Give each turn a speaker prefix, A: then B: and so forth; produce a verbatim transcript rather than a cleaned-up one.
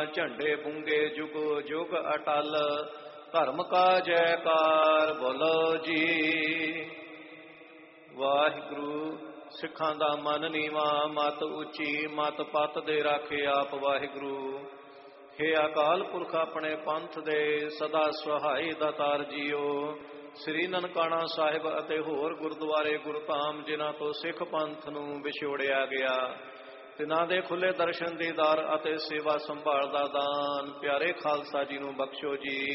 A: ਝੰਡੇ ਪੁੰਗੇ ਜੁਗ ਜੁਗ ਅਟਲ, ਧਰਮ ਕਾ ਜੈਕਾਰ ਬੋਲੋ ਜੀ। ਵਾਹਿਗੁਰੂ। ਸਿੱਖਾਂ ਦਾ ਮਨ ਨੀਵਾ ਮਤ ਉੱਚੀ, ਮਤ ਪਤ ਦੇ ਰਾਖੇ ਆਪ ਵਾਹਿਗੁਰੂ। ਹੇ ਅਕਾਲ ਪੁਰਖ ਆਪਣੇ ਪੰਥ ਦੇ ਸਦਾ ਸਹਾਈ ਦਾਤਾਰ ਜੀਓ। ਸ੍ਰੀ ਨਨਕਾਣਾ ਸਾਹਿਬ ਅਤੇ ਹੋਰ ਗੁਰਦੁਆਰੇ ਗੁਰਧਾਮ ਜਿਨ੍ਹਾਂ ਤੋਂ ਸਿੱਖ ਪੰਥ ਨੂੰ ਵਿਛੋੜਿਆ ਗਿਆ, ਤਿਨਾਂ ਦੇ ਖੁੱਲੇ ਦਰਸ਼ਨ ਦੀਦਾਰ ਅਤੇ ਸੇਵਾ ਸੰਭਾਲ ਦਾ ਦਾਨ ਪਿਆਰੇ ਖਾਲਸਾ ਜੀ ਨੂੰ ਬਖਸ਼ੋ ਜੀ।